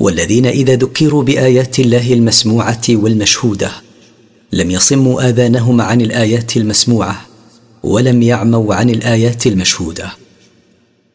والذين إذا ذكروا بآيات الله المسموعة والمشهودة لم يصموا آذانهم عن الآيات المسموعة ولم يعموا عن الآيات المشهودة.